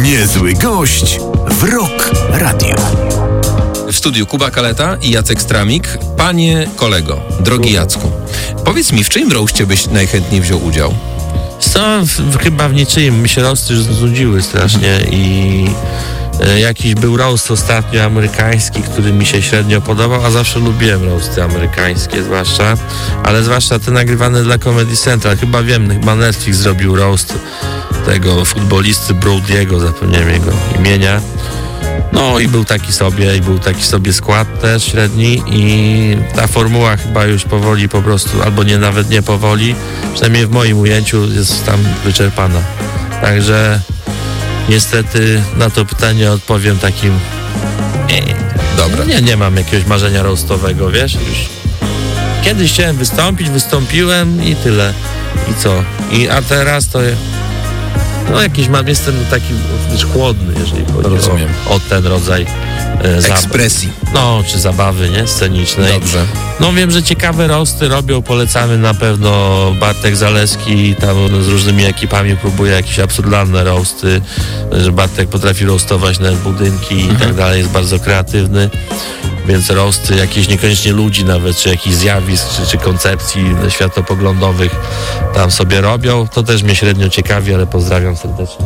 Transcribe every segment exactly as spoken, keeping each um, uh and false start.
Niezły gość w Rock Radio. W studiu Kuba Kaleta i Jacek Stramik. Panie kolego, drogi Jacku, powiedz mi, w czyim roaście byś najchętniej wziął udział? Co? W, chyba w niczyim. Mi się roasty już znudziły strasznie i e, jakiś był roast ostatnio amerykański, który mi się średnio podobał, a zawsze lubiłem roasty amerykańskie zwłaszcza, ale zwłaszcza te nagrywane dla Comedy Central. Chyba wiem, chyba Netflix zrobił roast tego futbolisty Brody'ego, zapomniałem jego imienia. No i był taki sobie, i był taki sobie skład też średni i ta formuła chyba już powoli po prostu, albo nie, nawet nie powoli, przynajmniej w moim ujęciu jest tam wyczerpana. Także niestety na to pytanie odpowiem takim nie, Dobra. Nie, nie mam jakiegoś marzenia roastowego, wiesz, już kiedyś chciałem wystąpić, wystąpiłem i tyle. I co? I, a teraz to no jakiś mam, jestem taki już chłodny, jeżeli chodzi Rozumiem. o, o ten rodzaj e, zabaw. Ekspresji. No, czy zabawy, nie? Scenicznej. Dobrze. No wiem, że ciekawe roasty robią, polecamy na pewno Bartek Zaleski, tam z różnymi ekipami próbuje jakieś absurdalne roasty, że Bartek potrafi roastować nawet budynki i Mhm. tak dalej, jest bardzo kreatywny. Więc roasty jakieś niekoniecznie ludzi nawet, czy jakichś zjawisk, czy, czy koncepcji światopoglądowych tam sobie robią. To też mnie średnio ciekawi, ale pozdrawiam serdecznie.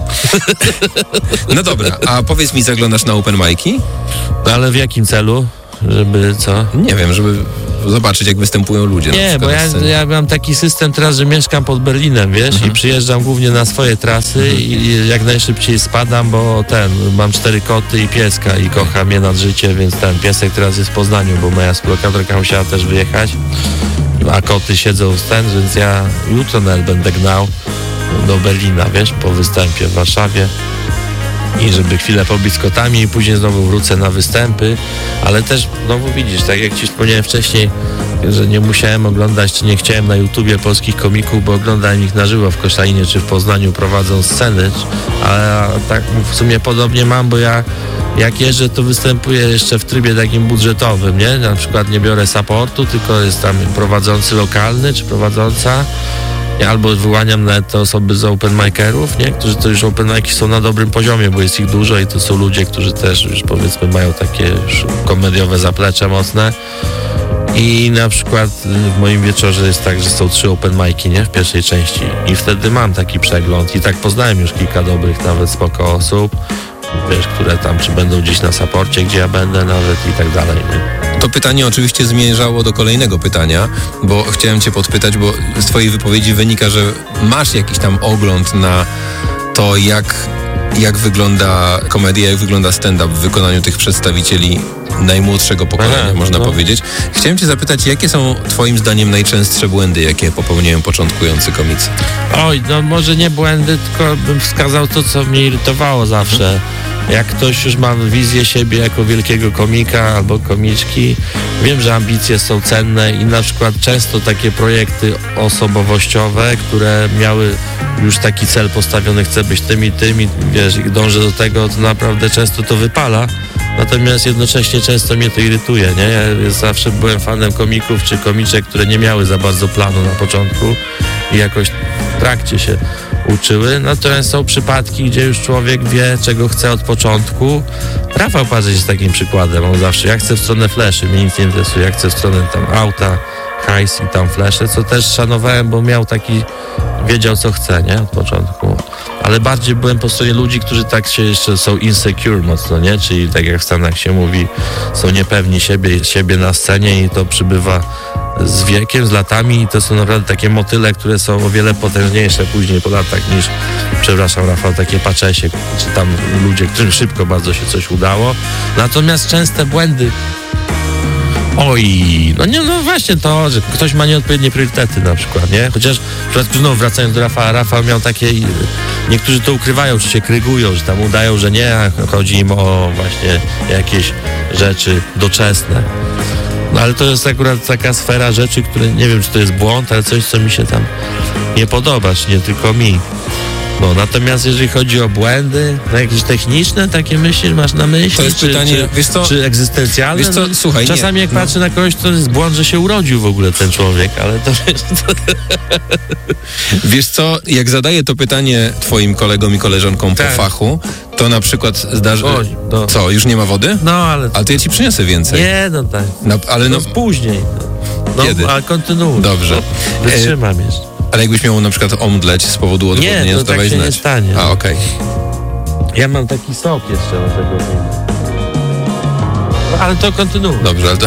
No dobra, a powiedz mi, zaglądasz na open mic'i? No ale w jakim celu? Żeby co? Nie wiem, żeby zobaczyć, jak występują ludzie. Nie, bo ja, ja mam taki system teraz, że mieszkam pod Berlinem, wiesz, Mhm. i przyjeżdżam głównie na swoje trasy Mhm. i jak najszybciej spadam, bo ten, mam cztery koty i pieska i kocham je nad życie, więc ten piesek teraz jest w Poznaniu, bo moja współlokatorka musiała też wyjechać, a koty siedzą w ten, więc ja jutro nawet będę gnał do Berlina, wiesz, po występie w Warszawie. I żeby chwilę pobić z kotami i później znowu wrócę na występy, ale też znowu widzisz, tak jak ci wspomniałem wcześniej, że nie musiałem oglądać, czy nie chciałem na YouTubie polskich komików, bo oglądałem ich na żywo w Koszalinie czy w Poznaniu, prowadzą sceny, a tak w sumie podobnie mam, bo ja jak jeżdżę, to występuję jeszcze w trybie takim budżetowym, nie? Na przykład nie biorę supportu, tylko jest tam prowadzący lokalny czy prowadząca. Ja albo wyłaniam nawet te osoby z open micerów, nie? Którzy to już open mic'i są na dobrym poziomie, bo jest ich dużo i to są ludzie, którzy też już powiedzmy mają takie już komediowe zaplecze mocne. I na przykład w moim wieczorze jest tak, że są trzy open mic'i, nie? W pierwszej części. I wtedy mam taki przegląd. I tak poznałem już kilka dobrych, nawet spoko osób, wiesz, które tam czy będą gdzieś na saporcie, gdzie ja będę nawet i tak dalej, nie? To pytanie oczywiście zmierzało do kolejnego pytania, bo chciałem cię podpytać, bo z twojej wypowiedzi wynika, że masz jakiś tam ogląd na to, jak, jak wygląda komedia, jak wygląda stand-up w wykonaniu tych przedstawicieli najmłodszego pokolenia, Aha, można no. powiedzieć. Chciałem cię zapytać, jakie są twoim zdaniem najczęstsze błędy, jakie popełniają początkujący komicy? Oj, no może nie błędy, tylko bym wskazał to, co mnie irytowało zawsze. Jak ktoś już ma wizję siebie jako wielkiego komika albo komiczki, wiem, że ambicje są cenne i na przykład często takie projekty osobowościowe, które miały już taki cel postawiony, chcę być tym i tym i wiesz, i dążę do tego, to naprawdę często to wypala. Natomiast jednocześnie często mnie to irytuje, nie? Ja zawsze byłem fanem komików czy komiczek, które nie miały za bardzo planu na początku i jakoś w trakcie się uczyły. Natomiast są przypadki, gdzie już człowiek wie, czego chce od początku. Rafał Parzeć jest takim przykładem. On zawsze, ja chcę w stronę fleszy, mnie nic nie interesuje, ja chcę w stronę tam auta, hajs i tam flesze, co też szanowałem, bo miał taki, wiedział co chce, nie? Od początku. Ale bardziej byłem po stronie ludzi, którzy tak się jeszcze są insecure mocno, nie? Czyli tak jak w Stanach się mówi, są niepewni siebie, siebie na scenie i to przybywa z wiekiem, z latami i to są naprawdę takie motyle, które są o wiele potężniejsze później po latach niż, przepraszam Rafał, takie paczesie, czy tam ludzie, którym szybko bardzo się coś udało. Natomiast częste błędy, oj, no nie, no właśnie to, że ktoś ma nieodpowiednie priorytety na przykład, nie? Chociaż w przypadku, znowu wracając do Rafała, Rafał miał takie, niektórzy to ukrywają, czy się krygują, że tam udają, że nie, a chodzi im o właśnie jakieś rzeczy doczesne. No ale to jest akurat taka sfera rzeczy, które nie wiem, czy to jest błąd, ale coś, co mi się tam nie podoba, czy nie tylko mi. No, natomiast jeżeli chodzi o błędy, no jakieś techniczne takie myśli, masz na myśli? To jest czy, pytanie, czy, wiesz co, czy egzystencjalne? wiesz co, No, słuchaj, czasami nie, jak no. patrzę na kogoś, to jest błąd, że się urodził w ogóle ten człowiek, ale to... Wiesz co, jak zadaję to pytanie twoim kolegom i koleżankom Tak. po fachu, to na przykład zdarzy... Oj, no. Co, już nie ma wody? No, ale... Ale to ja ci przyniosę więcej. Nie, no tak. No, ale no... No później. No, Kiedy? ale kontynuuj. Dobrze. Wytrzymam jeszcze. Ale jakbyś miał na przykład omdleć z powodu odwodnienia, Nie, to to tak dawaj się znać. nie stanie. A, okej. Ja mam taki sok jeszcze od tego wina. No, ale to kontynuuj. Dobrze, ale to...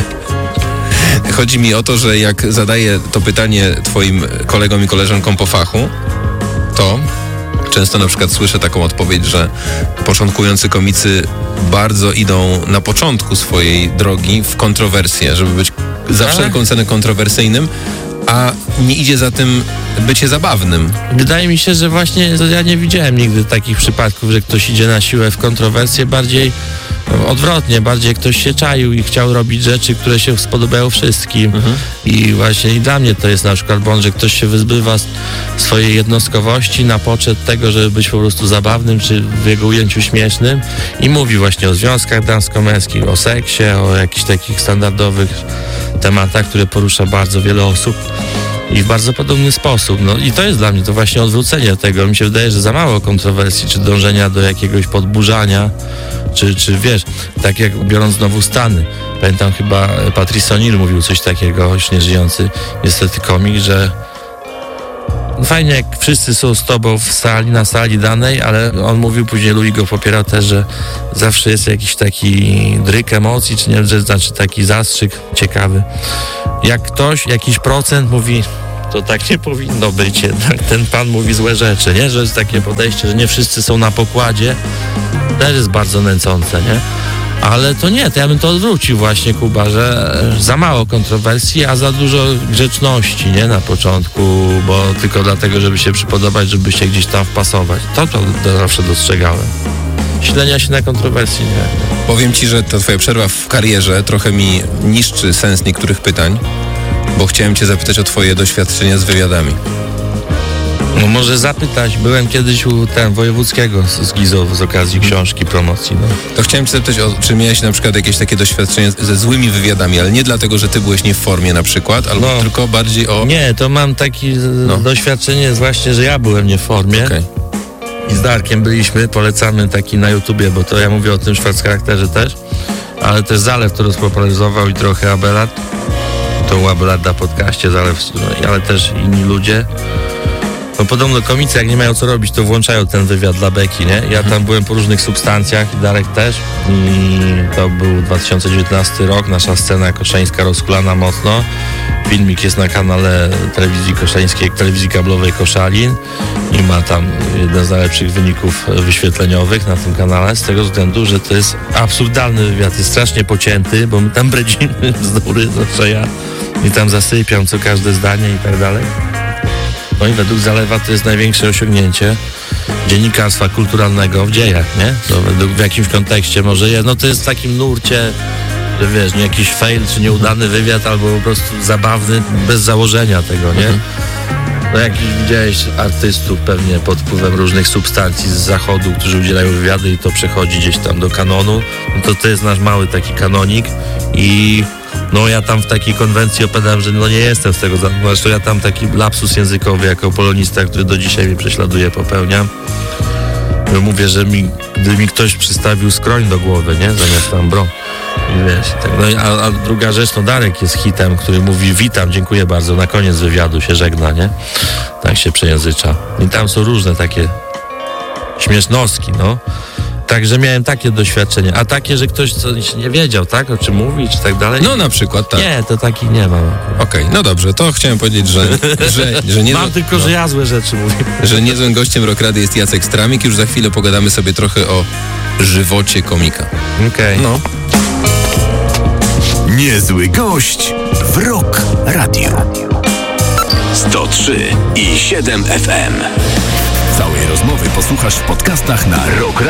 Chodzi mi o to, że jak zadaję to pytanie twoim kolegom i koleżankom po fachu, to często na przykład słyszę taką odpowiedź, że początkujący komicy bardzo idą na początku swojej drogi w kontrowersję, żeby być za Tak? wszelką cenę kontrowersyjnym, a nie idzie za tym bycie zabawnym. Wydaje mi się, że właśnie ja nie widziałem nigdy takich przypadków, że ktoś idzie na siłę w kontrowersję, bardziej odwrotnie, bardziej ktoś się czaił i chciał robić rzeczy, które się spodobają wszystkim. Mhm. I właśnie i dla mnie to jest na przykład błąd, że ktoś się wyzbywa swojej jednostkowości na poczet tego, żeby być po prostu zabawnym, czy w jego ujęciu śmiesznym i mówi właśnie o związkach damsko-męskich, o seksie, o jakichś takich standardowych tematach, które porusza bardzo wiele osób. I w bardzo podobny sposób. No i to jest dla mnie to właśnie odwrócenie tego. Mi się wydaje, że za mało kontrowersji, czy dążenia do jakiegoś podburzania, czy, czy wiesz, tak jak biorąc znowu Stany. Pamiętam chyba Patrice O'Neill mówił coś takiego, już nieżyjący niestety komik, że fajnie jak wszyscy są z tobą w sali, na sali danej, ale on mówił później, Louis go popierał też, że zawsze jest jakiś taki dryk emocji, czy nie, że znaczy taki zastrzyk ciekawy. Jak ktoś, jakiś procent mówi, to tak nie powinno być jednak, ten pan mówi złe rzeczy, nie? Że jest takie podejście, że nie wszyscy są na pokładzie, też jest bardzo nęcące, nie? Ale to nie, to ja bym to odwrócił właśnie, Kuba, że za mało kontrowersji, a za dużo grzeczności, nie? Na początku, bo tylko dlatego, żeby się przypodobać, żeby się gdzieś tam wpasować. To, to, to zawsze dostrzegałem. Ślenia się na kontrowersji, nie? Powiem ci, że ta twoja przerwa w karierze trochę mi niszczy sens niektórych pytań, bo chciałem cię zapytać o twoje doświadczenia z wywiadami. No może zapytać, byłem kiedyś u ten wojewódzkiego z, z Gizow z okazji książki, promocji. No. To chciałem cię zapytać, o, czy miałeś na przykład jakieś takie doświadczenie ze złymi wywiadami, ale nie dlatego, że ty byłeś nie w formie na przykład, albo No. tylko bardziej o... Nie, to mam takie No. doświadczenie właśnie, że ja byłem nie w formie. Okej. I z Darkiem byliśmy, polecamy taki na YouTubie, bo to ja mówię o tym Schwarzcharakterze też, ale też Zalew to rozpopularyzował i trochę Abelard, to u Abelarda podcaście Zalew, no, ale też inni ludzie. No podobno komicy, jak nie mają co robić, to włączają ten wywiad dla beki, nie? Ja tam byłem po różnych substancjach, Darek też i to był dwa tysiące dziewiętnasty rok, nasza scena koszeńska rozkulana mocno. Filmik jest na kanale telewizji koszeńskiej, telewizji kablowej Koszalin i ma tam jeden z najlepszych wyników wyświetleniowych na tym kanale, z tego względu, że to jest absurdalny wywiad, jest strasznie pocięty, bo my tam bredzimy bzdury, zawsze ja i tam zasypiam co każde zdanie i tak dalej. No i według Zalewa to jest największe osiągnięcie dziennikarstwa kulturalnego w dziejach, nie? To według w jakimś kontekście może jest, no to jest w takim nurcie, że wiesz, nie jakiś fail, czy nieudany wywiad, albo po prostu zabawny, bez założenia tego, nie? No jakiś widziałeś artystów pewnie pod wpływem różnych substancji z zachodu, którzy udzielają wywiady i to przechodzi gdzieś tam do kanonu, no to to jest nasz mały taki kanonik i no ja tam w takiej konwencji opowiadam, że no nie jestem z tego, zresztą ja tam taki lapsus językowy jako polonista, który do dzisiaj mnie prześladuje, popełniam. Mówię, że mi, gdy mi ktoś przystawił skroń do głowy, nie? Zamiast tam bro. I wiesz, tak. No, a, a druga rzecz, no Darek jest hitem, który mówi witam, dziękuję bardzo, na koniec wywiadu się żegna, nie? Tak się przejęzycza. I tam są różne takie śmiesznostki, no. Także miałem takie doświadczenie. A takie, że ktoś coś nie wiedział, tak? O czym mówi, czy tak dalej? No na przykład, tak. Nie, to taki nie mam. Okej, no dobrze, to chciałem powiedzieć, że, że, że nie... Mam tylko, no, że ja złe rzeczy mówię. że niezłym gościem Rock Rady jest Jacek Stramik. Już za chwilę pogadamy sobie trochę o żywocie komika. Okej. No. Niezły gość w Rock Radio. sto trzy i siedem F M. Całej rozmowy posłuchasz w podcastach na rock radio.